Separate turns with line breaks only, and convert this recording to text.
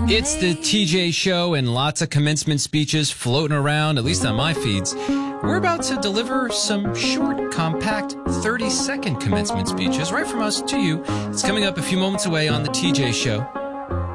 It's the TJ Show, and lots of commencement speeches floating around, at least on my feeds. We're about to deliver some short, compact, 30-second commencement speeches right from us to you. It's coming up a few moments away on the TJ Show.